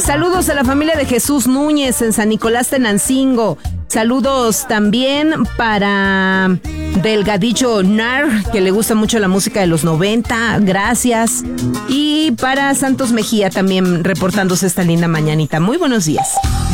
Saludos a la familia de Jesús Núñez en San Nicolás Tenancingo. Saludos también para Delgadillo Nar, que le gusta mucho la música de los 90. Gracias. Y para Santos Mejía también reportándose esta linda mañanita. Muy buenos días.